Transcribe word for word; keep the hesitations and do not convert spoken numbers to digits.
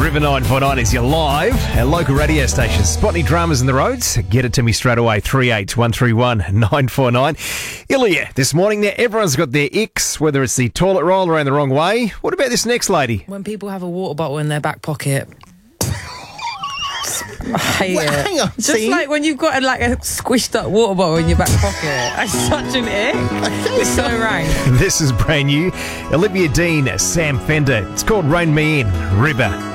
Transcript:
River nine four nine is your live at local radio station. Spot any dramas in the roads? Get it to me straight away. three eight one three one nine four nine. Ilya, this morning now, everyone's got their icks, whether it's the toilet roll around the wrong way. What about this next lady? When people have a water bottle in their back pocket. I hate Well, it. hang on, Just see? like when you've got like a squished up water bottle in your back pocket. That's such an ick. It's so rank. This is brand new. Olivia Dean, Sam Fender. It's called Rain Me In, River